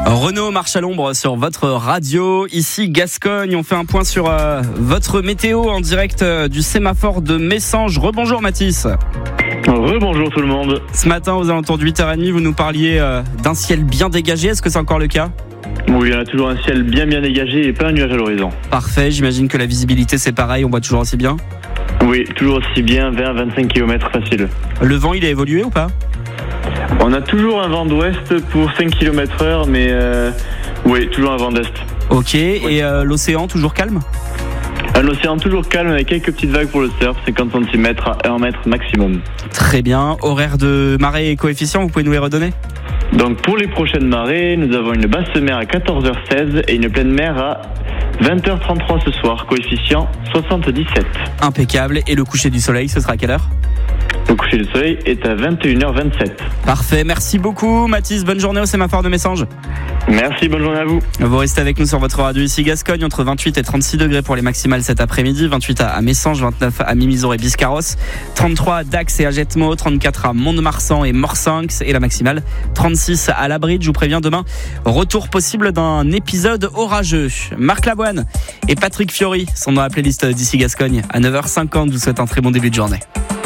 Renaud marche à l'ombre sur votre radio. Ici Gascogne, on fait un point sur votre météo en direct du sémaphore de Messanges. Rebonjour Mathis. Rebonjour tout le monde. Ce matin aux alentours de 8h30, vous nous parliez d'un ciel bien dégagé. Est-ce que c'est encore le cas ? Oui, il y en a toujours un ciel bien dégagé et pas un nuage à l'horizon. Parfait, j'imagine que la visibilité c'est pareil, on voit toujours aussi bien ? Oui, toujours aussi bien, 20-25 km facile. Le vent il a évolué ou pas ? On a toujours un vent d'ouest pour 5 km/h, mais oui, toujours un vent d'est. Ok, et l'océan toujours calme ? Un océan toujours calme avec quelques petites vagues pour le surf, 50 cm à 1 mètre maximum. Très bien, horaire de marée et coefficient, vous pouvez nous les redonner ? Donc pour les prochaines marées, nous avons une basse mer à 14h16 et une pleine mer à 20h33 ce soir, coefficient 77. Impeccable, et le coucher du soleil, ce sera à quelle heure ? Le coucher du soleil est à 21h27. Parfait, merci beaucoup Mathis, bonne journée au sémaphore de Messanges. Merci, bonne journée à vous. Vous restez avec nous sur votre radio ici Gascogne, entre 28 et 36 degrés pour les maximales cet après-midi, 28 à Messanges, 29 à Mimizur et Biscarrosse, 33 à Dax et à Jetmo, 34 à Mont-de-Marsan et Morsinx et la maximale 36 à La Bridge. Je vous préviens, demain, retour possible d'un épisode orageux. Marc Lavoine et Patrick Fiori sont dans la playlist d'ici Gascogne à 9h50. Je vous souhaite un très bon début de journée.